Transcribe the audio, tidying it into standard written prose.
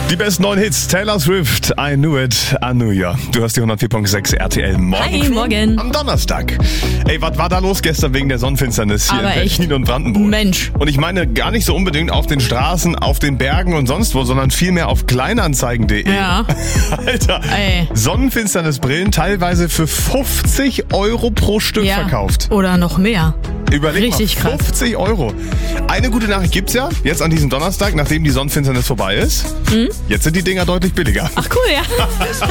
Die besten neuen Hits. Taylor Swift, I Knew It, I Knew Ya. Du hörst die 104.6 RTL Morgen. Hi, morgen. Am Donnerstag. Ey, was war da los gestern wegen der Sonnenfinsternis hier Aber in Berlin echt. und Brandenburg? Mensch. Und ich meine gar nicht so unbedingt auf den Straßen, auf den Bergen und sonst wo, sondern vielmehr auf kleinanzeigen.de. Ja. Alter, Ey. Sonnenfinsternisbrillen teilweise für 50 € pro Stück Ja. verkauft. Oder noch mehr. Überleg Richtig mal, krass. 50 €. Eine gute Nachricht gibt's ja, jetzt an diesem Donnerstag, nachdem die Sonnenfinsternis vorbei ist. Jetzt sind die Dinger deutlich billiger. Ach cool, ja.